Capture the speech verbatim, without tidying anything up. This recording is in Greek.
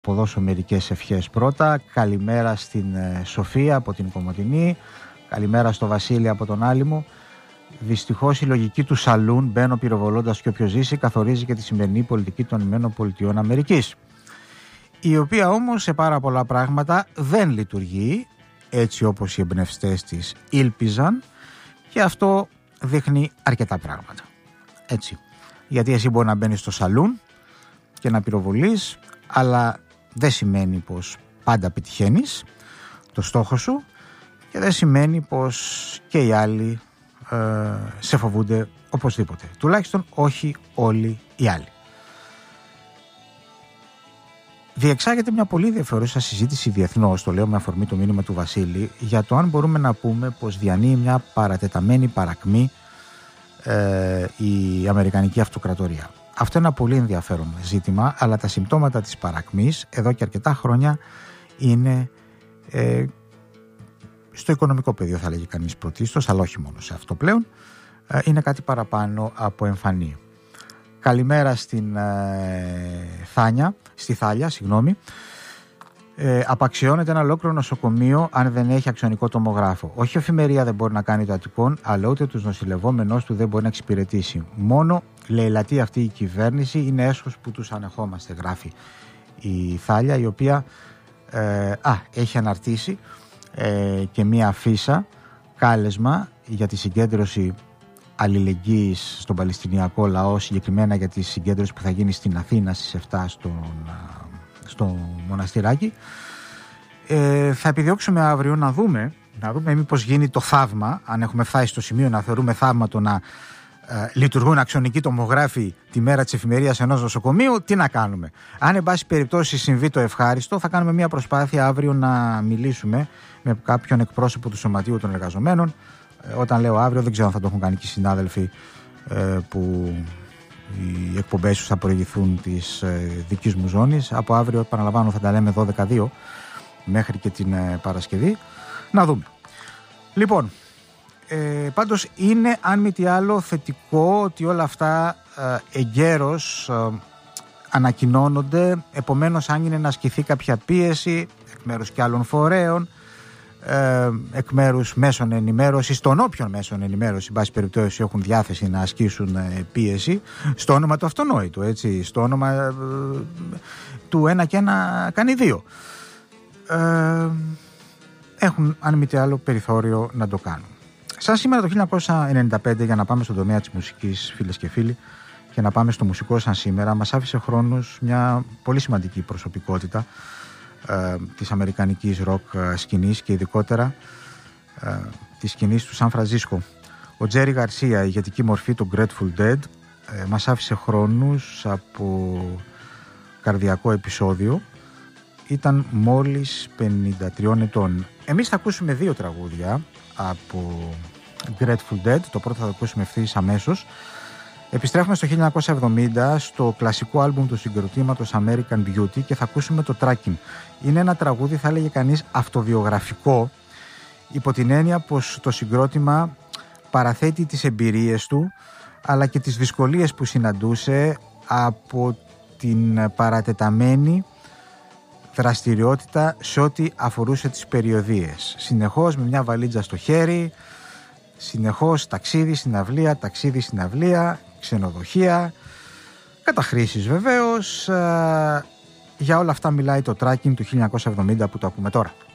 αποδώσω μερικές ευχές πρώτα. Καλημέρα στην ε, Σοφία από την Κομοτηνή. Καλημέρα στο Βασίλη από τον Άλυμο. Δυστυχώς η λογική του σαλούν, μπαίνω πυροβολώντας και όποιος ζήσει, καθορίζει και τη σημερινή πολιτική των Ηνωμένων Πολιτειών Αμερικής. Η οποία όμως σε πάρα πολλά πράγματα δεν λειτουργεί έτσι όπως οι εμπνευστές της ήλπιζαν, και αυτό δείχνει αρκετά πράγματα. Έτσι. Γιατί εσύ μπορεί να μπαίνεις στο σαλούν και να πυροβολείς, αλλά δεν σημαίνει πως πάντα πετυχαίνεις το στόχο σου, και δεν σημαίνει πως και οι άλλοι ε, σε φοβούνται οπωσδήποτε. Τουλάχιστον όχι όλοι οι άλλοι. Διεξάγεται μια πολύ ενδιαφέρουσα συζήτηση διεθνώς, το λέω με αφορμή το μήνυμα του Βασίλη, για το αν μπορούμε να πούμε πως διανύει μια παρατεταμένη παρακμή ε, η Αμερικανική Αυτοκρατορία. Αυτό είναι ένα πολύ ενδιαφέρον ζήτημα, αλλά τα συμπτώματα της παρακμής εδώ και αρκετά χρόνια είναι ε, στο οικονομικό πεδίο, θα λέγει κανείς πρωτίστως, αλλά όχι μόνο σε αυτό πλέον, ε, είναι κάτι παραπάνω από εμφανή. Καλημέρα στην ε, Θάνια, στη Θάλια, συγγνώμη. Ε, απαξιώνεται ένα ολόκληρο νοσοκομείο αν δεν έχει αξιονικό τομογράφο. Όχι η εφημερία δεν μπορεί να κάνει το Αττικόν, αλλά ούτε τους νοσηλευόμενους του δεν μπορεί να εξυπηρετήσει. Μόνο λαιλατή αυτή η κυβέρνηση, είναι έσχος που τους ανεχόμαστε, γράφει η Θάλια, η οποία ε, α, έχει αναρτήσει ε, και μία αφίσα, κάλεσμα για τη συγκέντρωση αλληλεγγύης στον Παλαιστινιακό λαό, συγκεκριμένα για τη συγκέντρωση που θα γίνει στην Αθήνα στις επτά στον, στο Μοναστηράκι. Ε, θα επιδιώξουμε αύριο να δούμε, να δούμε μήπως γίνει το θαύμα, αν έχουμε φτάσει στο σημείο να θεωρούμε θαύμα το να ε, λειτουργούν αξιονικοί τομογράφοι τη μέρα της εφημερίας ενός νοσοκομείου, τι να κάνουμε. Αν εν πάση περιπτώσει συμβεί το ευχάριστο, θα κάνουμε μια προσπάθεια αύριο να μιλήσουμε με κάποιον εκπρόσωπο του Σωματείου των Εργαζομένων. Όταν λέω αύριο, δεν ξέρω αν θα το έχουν κάνει και οι συνάδελφοι ε, που οι εκπομπές τους θα προηγηθούν της ε, δικής μου ζώνης. Από αύριο, επαναλαμβάνω, θα τα λέμε δώδεκα δύο μέχρι και την ε, Παρασκευή. Να δούμε. Λοιπόν, ε, πάντως είναι, αν μη τι άλλο, θετικό ότι όλα αυτά ε, εγκαίρως ε, ανακοινώνονται. Επομένως, αν είναι να ασκηθεί κάποια πίεση εκ μέρους και άλλων φορέων, Ε, εκ μέρους μέσων ενημέρωσης, των όποιων μέσων ενημέρωσης, εν πάση περιπτώσει, έχουν διάθεση να ασκήσουν ε, πίεση, στο όνομα του αυτονόητου, έτσι, στο όνομα ε, του ένα και ένα κάνει δύο, ε, έχουν, αν μη τι άλλο, περιθώριο να το κάνουν. Σαν σήμερα το χίλια εννιακόσια ενενήντα πέντε, για να πάμε στον τομέα της μουσικής, φίλες και φίλοι, και να πάμε στο μουσικό σαν σήμερα, μας άφησε χρόνος μια πολύ σημαντική προσωπικότητα Ε, της αμερικανικής ροκ ε, σκηνής, και ειδικότερα ε, της σκηνής του Σαν Φρανσίσκο. Ο Τζέρι Γκαρσία, η ηγετική μορφή του Grateful Dead, ε, μας άφησε χρόνους από καρδιακό επεισόδιο. Ήταν μόλις πενήντα τριών ετών. Εμείς θα ακούσουμε δύο τραγούδια από Grateful Dead. Το πρώτο θα το ακούσουμε ευθύς αμέσως. Επιστρέφουμε στο χίλια εννιακόσια εβδομήντα, στο κλασικό άλμπουμ του συγκροτήματος American Beauty, και θα ακούσουμε το Tracking. Είναι ένα τραγούδι, θα έλεγε κανείς, αυτοβιογραφικό, υπό την έννοια πως το συγκρότημα παραθέτει τις εμπειρίες του, αλλά και τις δυσκολίες που συναντούσε από την παρατεταμένη δραστηριότητα σε ό,τι αφορούσε τις περιοδίες. Συνεχώς με μια βαλίτσα στο χέρι, συνεχώς ταξίδι, συναυλία, ταξίδι, συναυλία, ξενοδοχεία, καταχρήσεις βεβαίως. Για όλα αυτά μιλάει το Tracking του χίλια εννιακόσια εβδομήντα που το ακούμε τώρα.